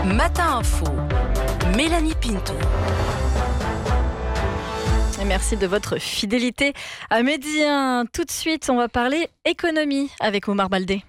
Matin Info, Mélanie Pinto. Et merci de votre fidélité à Midi 1. Tout de suite, on va parler économie avec Omar Baldé.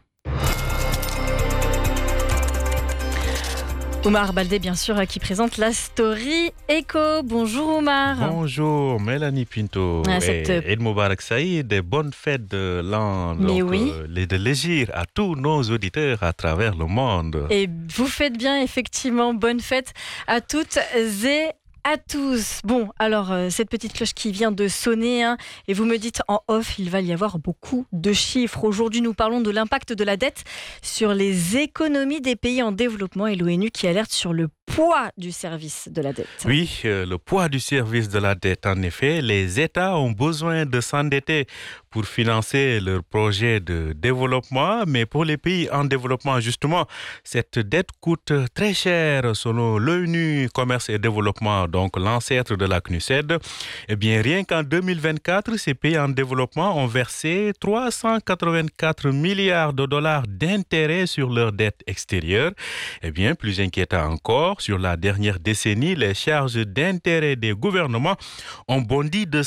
Omar Baldé, bien sûr, qui présente la Story Éco. Bonjour Omar. Bonjour Mélanie Pinto. Eid Mubarak Saïd, bonnes fêtes de l'an de l'Égir à tous nos auditeurs à travers le monde. Et vous faites bien, effectivement, bonnes fêtes à toutes et à tous. Bon, alors, cette petite cloche qui vient de sonner, et vous me dites en off, il va y avoir beaucoup de chiffres. Aujourd'hui, nous parlons de l'impact de la dette sur les économies des pays en développement et l'ONU qui alerte sur le poids du service de la dette. Oui, le poids du service de la dette. En effet, les États ont besoin de s'endetter pour financer leurs projets de développement, mais pour les pays en développement, justement, cette dette coûte très cher selon l'ONU Commerce et Développement, donc l'ancêtre de la CNUSED. Eh bien, rien qu'en 2024, ces pays en développement ont versé 384 milliards de dollars d'intérêts sur leurs dettes extérieures. Eh bien, plus inquiétant encore, sur la dernière décennie, les charges d'intérêt des gouvernements ont bondi de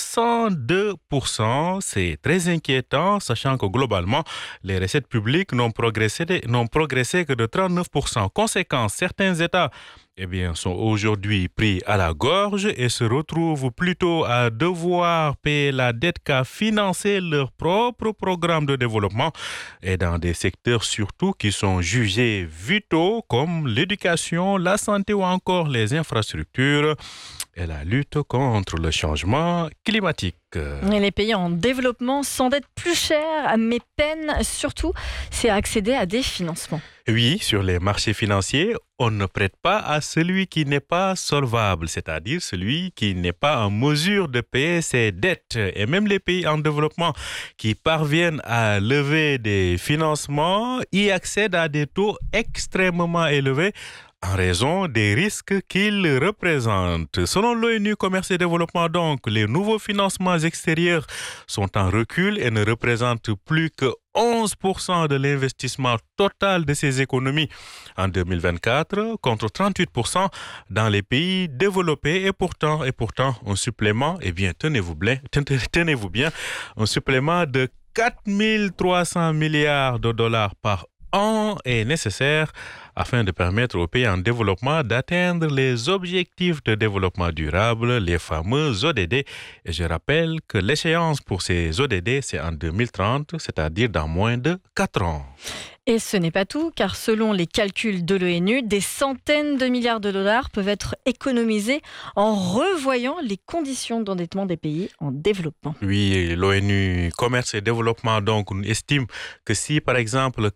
102%. C'est très inquiétant, sachant que globalement, les recettes publiques n'ont progressé que de 39%. Conséquence, certains États sont aujourd'hui pris à la gorge et se retrouvent plutôt à devoir payer la dette qu'à financer leur propre programme de développement et dans des secteurs surtout qui sont jugés vitaux comme l'éducation, la santé ou encore les infrastructures et la lutte contre le changement climatique. Et les pays en développement s'endettent plus cher, mais peinent surtout, c'est à accéder à des financements. Oui, sur les marchés financiers, on ne prête pas à celui qui n'est pas solvable, c'est-à-dire celui qui n'est pas en mesure de payer ses dettes. Et même les pays en développement qui parviennent à lever des financements y accèdent à des taux extrêmement élevés en raison des risques qu'ils représentent. Selon l'ONU Commerce et Développement, donc, les nouveaux financements extérieurs sont en recul et ne représentent plus que 11% de l'investissement total de ces économies en 2024 contre 38% dans les pays développés et pourtant un supplément, tenez-vous bien, un supplément de 4 300 milliards de dollars par an est nécessaire afin de permettre aux pays en développement d'atteindre les objectifs de développement durable, les fameux ODD. Et je rappelle que l'échéance pour ces ODD, c'est en 2030, c'est-à-dire dans moins de 4 ans. Et ce n'est pas tout, car selon les calculs de l'ONU, des centaines de milliards de dollars peuvent être économisés en revoyant les conditions d'endettement des pays en développement. Oui, l'ONU Commerce et Développement donc estime que si, par exemple,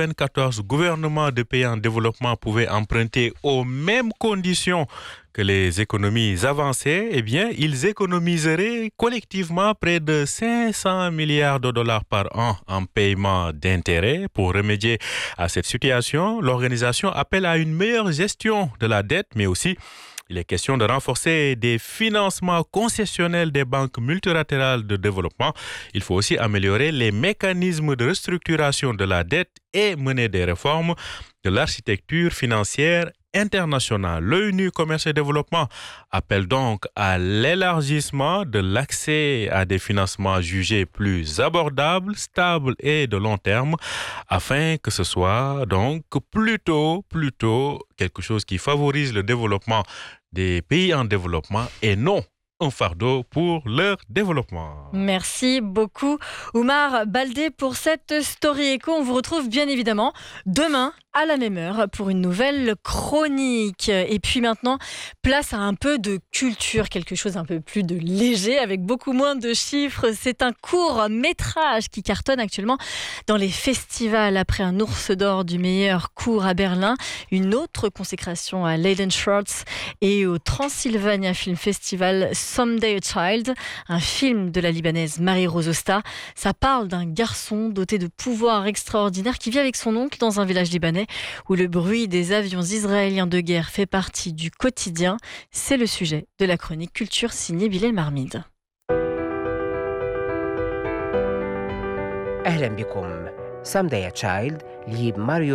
94 gouvernements de pays en développement pouvaient emprunter aux mêmes conditions que les économies avancées, ils économiseraient collectivement près de 500 milliards de dollars par an en paiement d'intérêts. Pour remédier à cette situation, l'organisation appelle à une meilleure gestion de la dette, mais aussi il est question de renforcer des financements concessionnels des banques multilatérales de développement. Il faut aussi améliorer les mécanismes de restructuration de la dette et mener des réformes de l'architecture financière internationale. L'ONU Commerce et Développement appelle donc à l'élargissement de l'accès à des financements jugés plus abordables, stables et de long terme, afin que ce soit donc plutôt quelque chose qui favorise le développement des pays en développement et non un fardeau pour leur développement. Merci beaucoup Omar Baldé pour cette Story Éco. On vous retrouve bien évidemment demain à la même heure pour une nouvelle chronique. Et puis maintenant, place à un peu de culture, quelque chose un peu plus de léger avec beaucoup moins de chiffres. C'est un court métrage qui cartonne actuellement dans les festivals après un ours d'or du meilleur court à Berlin, une autre consécration à Leiden Schwartz et au Transylvania Film Festival Someday a Child, un film de la Libanaise Marie-Rose Osta. Ça parle d'un garçon doté de pouvoirs extraordinaires qui vit avec son oncle dans un village libanais où le bruit des avions israéliens de guerre fait partie du quotidien. C'est le sujet de la chronique culture signée Bilal Marmide. أهلا بكم. Someday a Child لماريو